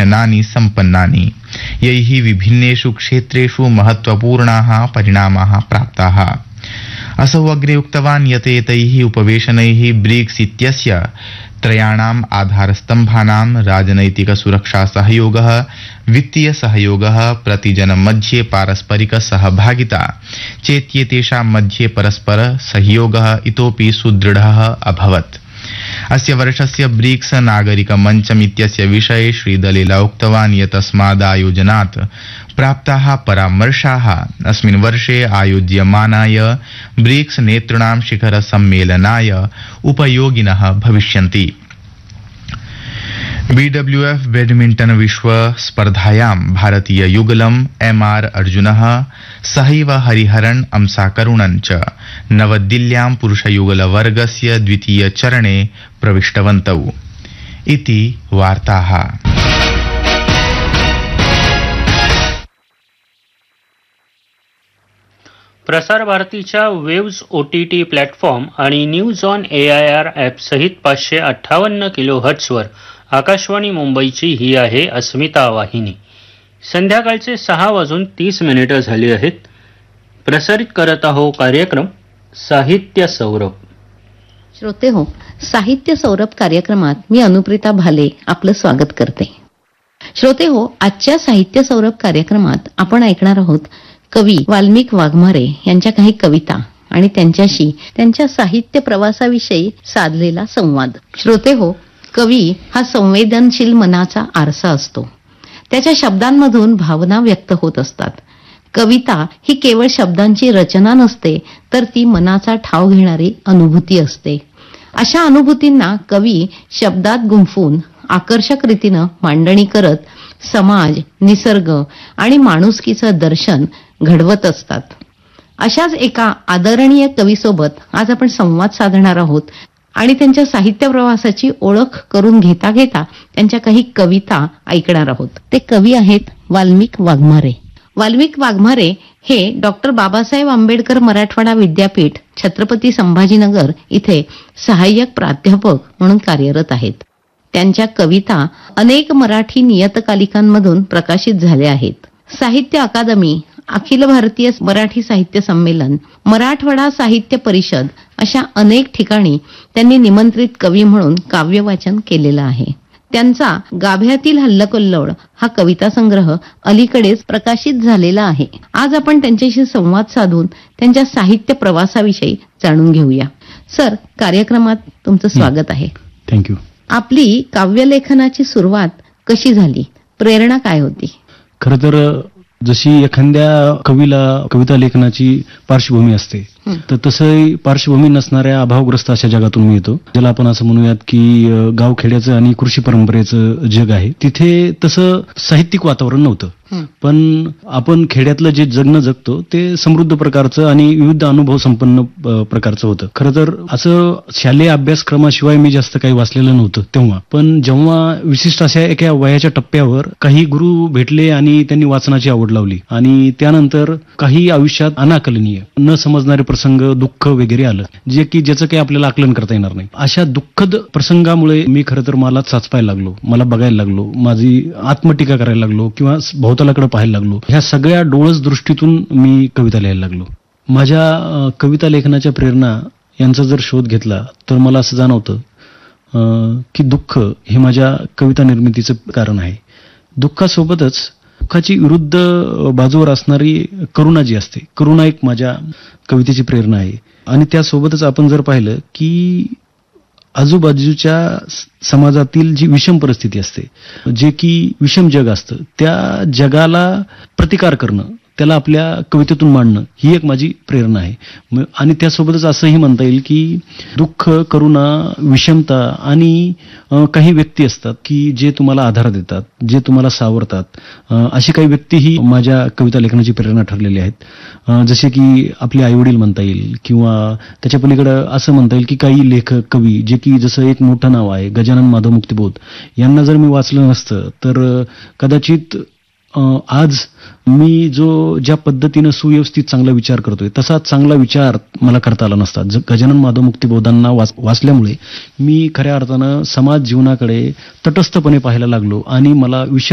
विशेषणानि सम्पन्नानि यैः विभिन्नेषु क्षेत्रेषु महत्वपूर्णाः परिणामाः प्राप्ताः। असौ अग्रे उक्तवान् यत् एतैः उपवेशनैः ब्रिक्स इत्यस्य त्रयाणाम् आधारस्तम्भानां राजनैतिकसुरक्षासहयोगः, वित्तीयसहयोगः, प्रतिजनमध्ये पारस्परिकसहभागिता चेत्येतेषां मध्ये परस्परसहयोगः इतोऽपि सुदृढः अभवत्। अस्य वर्षस्य ब्रिक्स नागरिकमञ्चमित्यस्य विषये श्रीदलेला उक्तवान् यत् अस्मादायोजनात् प्राप्ताः परामर्शाः अस्मिन् वर्षे आयोज्यमानाय ब्रिक्स नेतॄणां शिखरसम्मेलनाय उपयोगिनः भविष्यन्ति। BWF बैडमिण्टन विश्व स्पर्धायां भारतीय युगलम् MR अर्जुनः सहैव हरिहरन् अंसाकरुणन् च नवदिल्ल्यां पुरुषयुगलवर्गस्य द्वितीयचरणे प्रविष्टवन्तौ इति वार्ताः। प्रसार भारतीच्या वेव्ज OTT प्लॅटफॉर्म आणि न्यूज ऑन AIR ॲप सहित 558 किलोहर्ट्झवर आकाशवाणी मुंबईची ही आहे अस्मिता वाहिनी। संध्याकाळचे 6:30 झाली आहेत। प्रसारित करत आहोत कार्यक्रम साहित्य सौरभ। श्रोते हो, साहित्य सौरभ कार्यक्रमात मी अनुप्रिता भाले आपलं स्वागत करते। श्रोते हो, आजच्या साहित्य सौरभ कार्यक्रमात आपण ऐकणार आहोत कवी वाल्मिक वाघमारे यांच्या काही कविता आणि त्यांच्याशी त्यांच्या साहित्य प्रवासाविषयी साधलेला संवाद। श्रोते हो, कवी हा संवेदनशील मनाचा आरसा असतो। त्याच्या शब्दांमधून भावना व्यक्त होत असतात। कविता ही केवळ शब्दांची रचना नसते, तर ती मनाचा ठाव घेणारी अनुभूती असते। अशा अनुभूतींना कवी शब्दात गुंफून आकर्षक रीतीनं मांडणी करत समाज, निसर्ग आणि माणुसकीचं दर्शन घडवत असतात। अशाच एका आदरणीय कवीसोबत आज आपण संवाद साधणार आहोत आणि त्यांच्या साहित्य प्रवासाची ओळख करून घेता घेता त्यांच्या काही कविता ऐकणार आहोत। ते कवी आहेत वाल्मिक वाघमारे। वाल्मिक वाघमारे हे डॉक्टर बाबासाहेब आंबेडकर मराठवाडा विद्यापीठ छत्रपती संभाजीनगर इथे सहाय्यक प्राध्यापक म्हणून कार्यरत आहेत। त्यांच्या कविता अनेक मराठी नियतकालिकांमधून प्रकाशित झाल्या आहेत। साहित्य अकादमी, अखिल भारतीय मराठी साहित्य संमेलन, मराठवाडा साहित्य परिषद अशा अनेक ठिकाणी त्यांनी निमंत्रित कवी म्हणून काव्यवाचन केलेलं आहे। त्यांचा गाभ्यातील हल्लकल्लोळ हा कविता संग्रह अलीकडेच प्रकाशित झालेला आहे। आज आपण त्यांच्याशी संवाद साधून त्यांच्या साहित्य प्रवासाविषयी जाणून घेऊया। सर, कार्यक्रमात तुमचं स्वागत आहे। थँक्यू। आपली काव्यलेखनाची सुरुवात कशी झाली? प्रेरणा काय होती? खरं तर जशी एखाद्या कवीला कविता लेखनाची पार्श्वभूमी असते, तर तसंही पार्श्वभूमी नसणाऱ्या अभावग्रस्त अशा जगातून मी येतो, ज्याला आपण असं म्हणूयात की गावखेड्याचं आणि कृषी परंपरेचं जग आहे। तिथे तसं साहित्यिक वातावरण नव्हतं, पण आपण खेड्यातलं जे जगणं जगतो ते समृद्ध प्रकारचं आणि विविध अनुभव संपन्न प्रकारचं होतं। खरं तर असं शालेय अभ्यासक्रमाशिवाय मी जास्त काही वाचलेलं नव्हतं तेव्हा, पण जेव्हा विशिष्ट अशा एका वयाच्या टप्प्यावर काही गुरु भेटले आणि त्यांनी वाचनाची आवड लावली आणि त्यानंतर काही आयुष्यात अनाकलनीय न समजणारे प्रसंग, दुःख वगैरे आलं, ज्याचं काही आपल्याला आकलन करता येणार नाही। अशा दुःखद प्रसंगामुळे मी खरं तर मला चाचपायला लागलो, मला बघायला लागलो, माझी आत्मटीका करायला लागलो किंवा भोवतालाकडे पाहायला लागलो। ह्या सगळ्या डोळस दृष्टीतून मी कविता लिहायला लागलो। माझ्या कविता लेखनाच्या प्रेरणा यांचा जर शोध घेतला तर मला असं जाणवतं की दुःख हे माझ्या कविता निर्मितीचं कारण आहे। दुःखासोबतच दुःखाची विरुद्ध बाजूवर असणारी करुणा जी असते, करुणा एक माझ्या कवितेची प्रेरणा आहे। आणि त्यासोबतच आपण जर पाहिलं की आजूबाजूच्या समाजातील जी विषम परिस्थिती असते, जे की विषम जग असतं, त्या जगाला प्रतिकार करणं, त्याला आपल्या कवितेतून मांडणं ही एक माझी प्रेरणा आहे। आणि त्यासोबतच असंही म्हणता येईल की दुःख, करुणा, विषमता आणि काही व्यक्ती असतात की जे तुम्हाला आधार देतात, जे तुम्हाला सावरतात, अशी काही व्यक्ती ही माझ्या कविता लेखनाची प्रेरणा ठरलेली आहेत। जसे की आपले आईवडील म्हणता येईल किंवा त्याच्या पलीकडं असं म्हणता येईल की काही लेखक, कवी जे की जसं एक मोठं नाव आहे गजानन माधव मुक्तिबोध, यांना जर मी वाचलं नसतं तर कदाचित आज मी ज्या पद्धतीनं सुव्यवस्थित चांगला विचार करतोय तसा चांगला विचार मला करता आला नसता। गजानन माधव मुक्तिबोधांना वाचल्यामुळे मी खऱ्या अर्थानं समाज जीवनाकडे तटस्थपणे पाहायला लागलो आणि मला